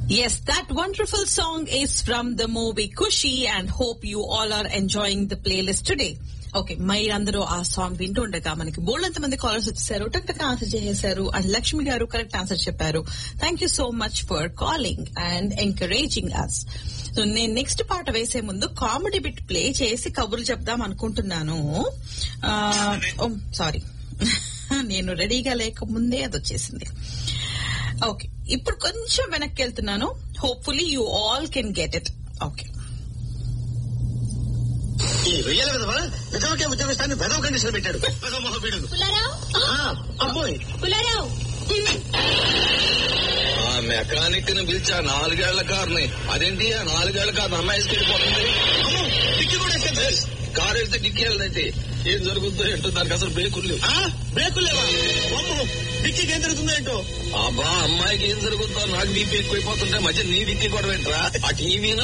Yes, that wonderful song is from the movie Kushi and hope you all are enjoying the playlist today. Okay, మీరందరూ ఆ song వింటుండగా మనకి బోల్డంత మంది callers వచ్చేసారు, టక్ answer చేసేసారు. And Lakshmi గారు కరెక్ట్ ఆన్సర్ చెప్పారు. Thank you so much for calling and encouraging us. So నేను నెక్స్ట్ పాట వేసే ముందు కామెడీ బిట్ ప్లే చేసి కబుర్లు చెప్దాం అనుకుంటున్నాను. సారీ, నేను రెడీగా లేకముందే అది వచ్చేసింది. ఓకే, ఇప్పుడు కొంచెం వెనక్కి వెళ్తున్నాను. Hopefully you all can get it. Okay, ఈ వెయ్యాల విధవా విధవకే ఉద్యోగస్తాన్ని వెధవ కండిషన్ పెట్టాడు. మెకానిక్ ని పిలిచా 4 ఏళ్ల కార్ని. అదేంటి ఆ 4 ఏళ్ల కారు అమ్మాయి వెళ్ళిపోతుంది. కారు వెళ్తే డిక్కీ వెళ్ళదైతే ఏం జరుగుతుందో ఏంటో, దానికి అసలు బ్రేకులు లేవు. బ్రేకులు లేవా? డిక్కీకి ఏం జరుగుతుందో ఏంటో. అబ్బా, అమ్మాయికి ఏం జరుగుతుందో నాకు బీపీ ఎక్కువైపోతుంటే మధ్య నీ డిక్కీ కూడా ఏంట్రా? ఆ టీవీను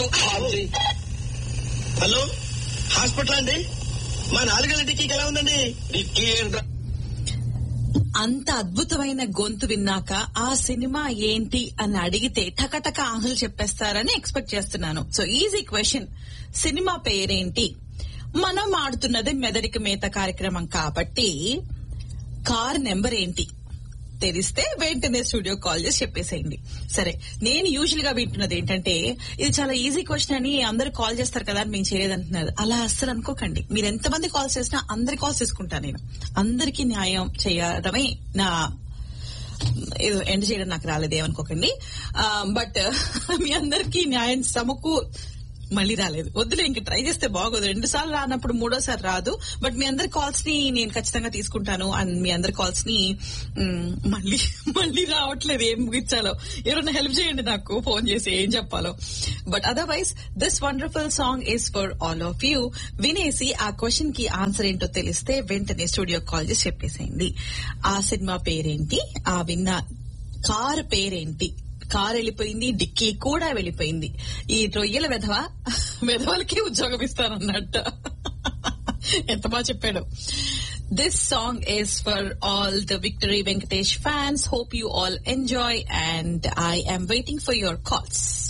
హలో, హాస్పిటల్ అండి. మా 4 ఏళ్ల డిక్కీకి ఎలా ఉందండి? డిక్కీ ఏంట్రా? అంత అద్భుతమైన గొంతు విన్నాక ఆ సినిమా ఏంటి అని అడిగితే టకటక ఆన్సర్ చెప్పేస్తారని ఎక్స్పెక్ట్ చేస్తున్నాను. సో ఈజీ క్వశ్చన్, సినిమా పేరేంటి? మనం ఆడుతున్నది మెదడికి మేత కార్యక్రమం కాబట్టి కార్ నెంబర్ ఏంటి తెలిస్తే వెంటనే స్టూడియో కాల్ చేసి చెప్పేసేయండి. సరే, నేను యూజువల్ గా వింటున్నది ఏంటంటే ఇది చాలా ఈజీ క్వశ్చన్ అని అందరు కాల్ చేస్తారు కదా అని మేము చేయలేదంటున్నారు. అలా అస్సలు అనుకోకండి. మీరు ఎంతమంది కాల్స్ చేసినా అందరి కాల్స్ తీసుకుంటాను నేను. అందరికీ న్యాయం చేయడమే నా ఎండ్ చేయడం నాకు రాలేదేమనుకోకండి. బట్ మీ అందరికీ న్యాయం మళ్ళీ రాలేదు, వద్దులే, ఇంక ట్రై చేస్తే బాగోదు. 2 సార్లు రానప్పుడు 3ఓసారి రాదు. బట్ మీ అందరి కాల్స్ ని నేను ఖచ్చితంగా తీసుకుంటాను. అండ్ మీ అందరి కాల్స్ ని మళ్ళీ రావట్లేదు, ఏం ముగించాలో. ఎవరైనా హెల్ప్ చేయండి నాకు ఫోన్ చేసి ఏం చెప్పాలో. But otherwise this wonderful song is for all of you. వినేసి ఆ క్వశ్చన్ కి ఆన్సర్ ఏంటో తెలిస్తే వెంటనే స్టూడియో కాల్ చేసి చెప్పేసేయండి. ఆ సినిమా పేరేంటి, ఆ విన్న కార్ పేరేంటి? కారు వెళ్ళిపోయింది, డిక్కీ కూడా వెళ్ళిపోయింది. ఈ రొయ్యల వెధవలకి ఉద్యోగం ఇస్తానన్నట్టు. ఎంత బాగా చెప్పాడు. This song is for all the victory Venkatesh fans. Hope you all enjoy and I am waiting for your calls.